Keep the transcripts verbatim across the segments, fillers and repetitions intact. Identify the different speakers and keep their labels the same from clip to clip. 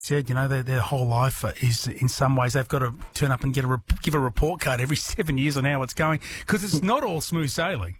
Speaker 1: said, you know, their, their whole life is, in some ways, they've got to turn up and get a re- give a report card every seven years on how it's going, because it's not all smooth sailing.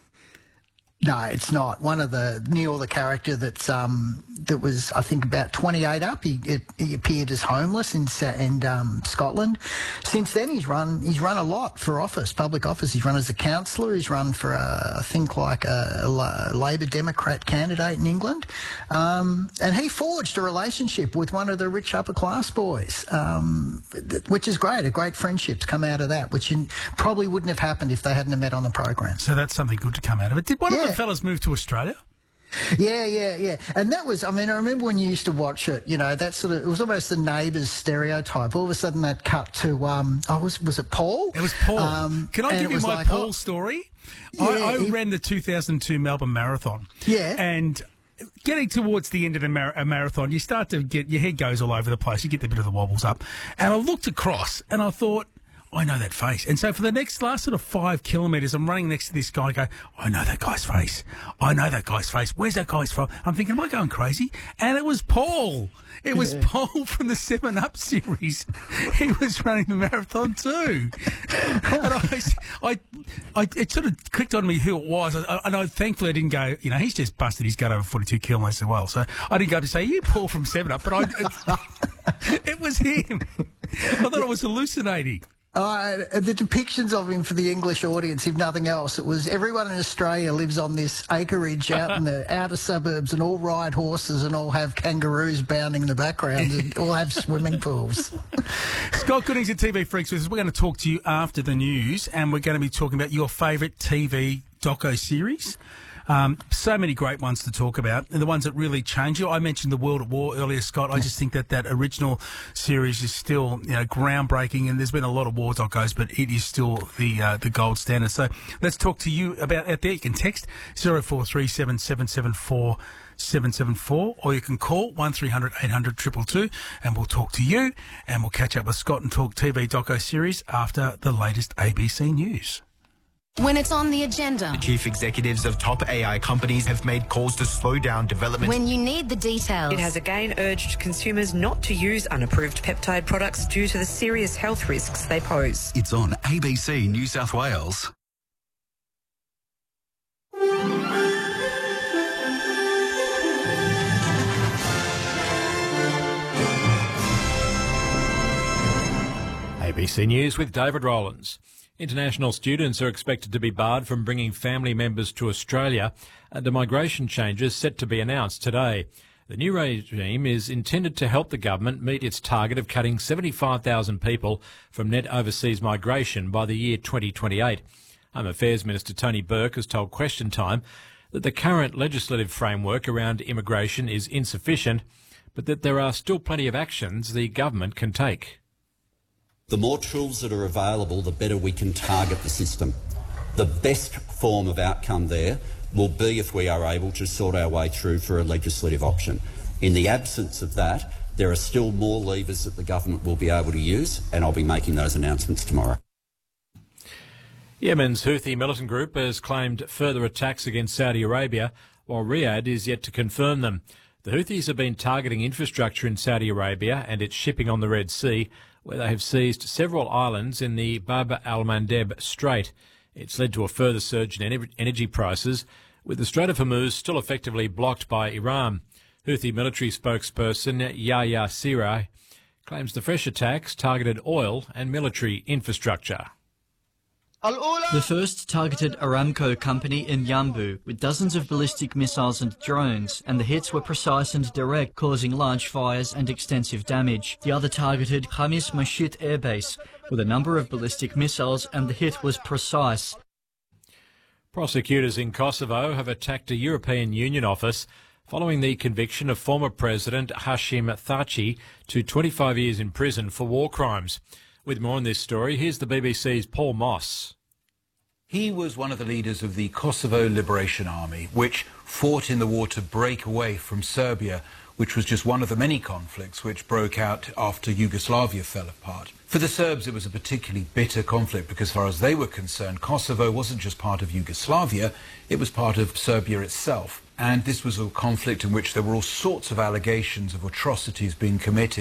Speaker 2: No, it's not. One of the Neil, the character that's um that was I think about twenty-eight up. He it, he appeared as homeless in in um, Scotland. Since then, he's run he's run a lot for office, public office. He's run as a councillor. He's run for a, I think like a, a Labor Democrat candidate in England, um, and he forged a relationship with one of the rich upper class boys, um, which is great. A great friendship's come out of that, which probably wouldn't have happened if they hadn't have met on the program.
Speaker 1: So that's something good to come out of it. Did one
Speaker 2: Yeah.
Speaker 1: of the fellas move to Australia?
Speaker 2: Yeah, yeah, yeah. And that was, I mean, I remember when you used to watch it, you know, that sort of, it was almost the Neighbours stereotype. All of a sudden that cut to, um, oh, was, was it Paul?
Speaker 1: It was Paul.
Speaker 2: Um,
Speaker 1: Can I
Speaker 2: and
Speaker 1: give
Speaker 2: it
Speaker 1: you
Speaker 2: was
Speaker 1: my
Speaker 2: like,
Speaker 1: Paul
Speaker 2: oh,
Speaker 1: story?
Speaker 2: yeah,
Speaker 1: I, I
Speaker 2: he-
Speaker 1: ran the two thousand two Melbourne Marathon.
Speaker 2: Yeah.
Speaker 1: And getting towards the end of the mar- a marathon, you start to get, your head goes all over the place. You get a bit of the wobbles up. And I looked across and I thought, I know that face. And so for the next last sort of five kilometres, I'm running next to this guy. I go, I know that guy's face. I know that guy's face. Where's that guy's from? I'm thinking, am I going crazy? And it was Paul. It was
Speaker 2: Yeah.
Speaker 1: Paul from the Seven Up series. He was running the marathon too. And I, I, I, it sort of clicked on me who it was. I, and I thankfully I didn't go, you know, he's just busted his gut over forty-two kilometres as well. So I didn't go to say, you Paul from Seven Up, but I, it, it was him. I thought I was hallucinating.
Speaker 2: Uh, the depictions of him for the English audience, if nothing else, it was everyone in Australia lives on this acreage out in the outer suburbs and all ride horses and all have kangaroos bounding in the background and all have swimming pools.
Speaker 1: Scott Goodings at T V Freaks with us. We're going to talk to you after the news, and we're going to be talking about your favourite T V doco series. Um, so many great ones to talk about, and the ones that really change you. I mentioned The World at War earlier, Scott. I just think that that original series is still, you know, groundbreaking, and there's been a lot of war docos, but it is still the uh, the gold standard. So let's talk to you about out there. You can text zero four three seven seven seven four seven seven four, or you can call one three hundred eight hundred two two two, and we'll talk to you, and we'll catch up with Scott and talk T V doco series after the latest A B C News.
Speaker 3: When it's on the agenda.
Speaker 4: The chief executives of top A I companies have made calls to slow down development.
Speaker 3: When you need the details.
Speaker 5: It has again urged consumers not to use unapproved peptide products due to the serious health risks they pose.
Speaker 6: It's on A B C New South Wales.
Speaker 7: A B C News with David Rowlands. International students are expected to be barred from bringing family members to Australia under migration changes set to be announced today. The new regime is intended to help the government meet its target of cutting seventy-five thousand people from net overseas migration by the year twenty twenty-eight. Home Affairs Minister Tony Burke has told Question Time that the current legislative framework around immigration is insufficient, but that there are still plenty of actions the government can take.
Speaker 8: The more tools that are available, the better we can target the system. The best form of outcome there will be if we are able to sort our way through for a legislative option. In the absence of that, there are still more levers that the government will be able to use, and I'll be making those announcements tomorrow.
Speaker 7: Yemen's Houthi militant group has claimed further attacks against Saudi Arabia, while Riyadh is yet to confirm them. The Houthis have been targeting infrastructure in Saudi Arabia and its shipping on the Red Sea, where they have seized several islands in the Bab al-Mandeb Strait. It's led to a further surge in energy prices, with the Strait of Hormuz still effectively blocked by Iran. Houthi military spokesperson Yahya Saree claims the fresh attacks targeted oil and military infrastructure.
Speaker 9: The first targeted Aramco company in Yanbu with dozens of ballistic missiles and drones, and the hits were precise and direct, causing large fires and extensive damage. The other targeted Khamis Mashit Air Base with a number of ballistic missiles, and the hit was precise.
Speaker 7: Prosecutors in Kosovo have attacked a European Union office following the conviction of former President Hashim Thaci to twenty-five years in prison for war crimes. With more on this story, here's the B B C's Paul Moss.
Speaker 10: He was one of the leaders of the Kosovo Liberation Army, which fought in the war to break away from Serbia, which was just one of the many conflicts which broke out after Yugoslavia fell apart. For the Serbs, it was a particularly bitter conflict because, as far as they were concerned, Kosovo wasn't just part of Yugoslavia, it was part of Serbia itself. And this was a conflict in which there were all sorts of allegations of atrocities being committed.